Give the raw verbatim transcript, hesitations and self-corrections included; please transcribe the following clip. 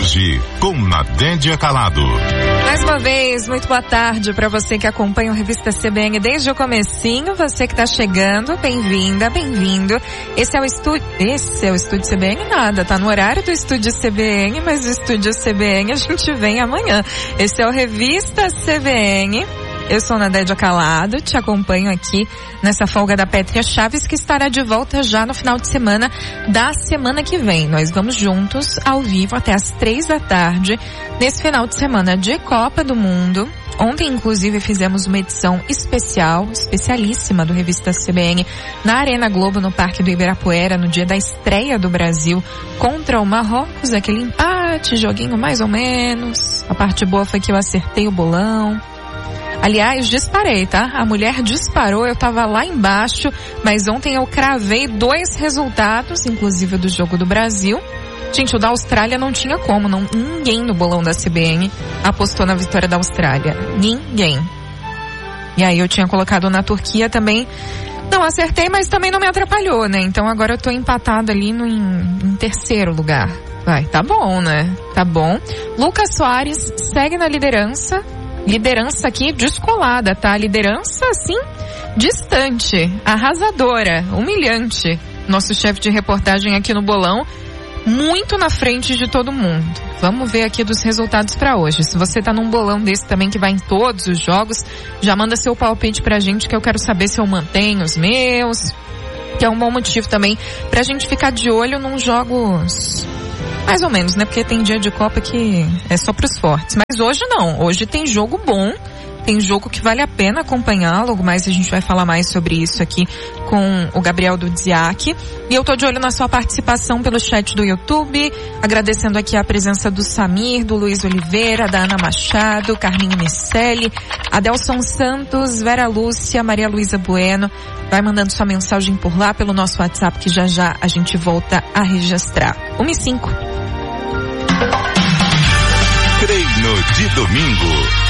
hoje com Nadédia Calado. Mais uma vez, muito boa tarde para você que acompanha o Revista C B N desde o comecinho, você que está chegando, bem-vinda, bem-vindo. Esse é o estúdio, esse é o estúdio C B N nada, tá no horário do estúdio C B N, mas o estúdio C B N a gente vem amanhã. Esse é o Revista C B N. Eu sou Nadédia Calado, te acompanho aqui nessa folga da Pétria Chaves, que estará de volta já no final de semana da semana que vem. Nós vamos juntos, ao vivo, até às três da tarde, nesse final de semana de Copa do Mundo. Ontem, inclusive, fizemos uma edição especial, especialíssima do Revista C B N, na Arena Globo, no Parque do Ibirapuera, no dia da estreia do Brasil contra o Marrocos, aquele empate, joguinho mais ou menos. A parte boa foi que eu acertei o bolão. Aliás, disparei, tá? A mulher disparou, eu tava lá embaixo, mas ontem eu cravei dois resultados, inclusive do jogo do Brasil. Gente, o da Austrália não tinha como, não, ninguém no bolão da C B N apostou na vitória da Austrália. Ninguém. E aí eu tinha colocado na Turquia também, não acertei, mas também não me atrapalhou, né? Então agora eu tô empatado ali no, em, em terceiro lugar. Vai, tá bom, né? Tá bom. Lucas Soares segue na liderança. Liderança aqui descolada, tá? Liderança, assim, distante, arrasadora, humilhante. Nosso chefe de reportagem aqui no bolão, muito na frente de todo mundo. Vamos ver aqui dos resultados pra hoje. Se você tá num bolão desse também que vai em todos os jogos, já manda seu palpite pra gente, que eu quero saber se eu mantenho os meus, que é um bom motivo também pra gente ficar de olho nos jogos... Mais ou menos, né? Porque tem dia de Copa que é só pros fortes. Mas hoje não. Hoje tem jogo bom. Tem jogo que vale a pena acompanhar. Logo mais a gente vai falar mais sobre isso aqui com o Gabriel Dudziak. E eu tô de olho na sua participação pelo chat do YouTube. Agradecendo aqui a presença do Samir, do Luiz Oliveira, da Ana Machado, Carminho Micelli, Adelson Santos, Vera Lúcia, Maria Luísa Bueno. Vai mandando sua mensagem por lá pelo nosso WhatsApp, que já já a gente volta a registrar. uma e cinco. Treino de domingo.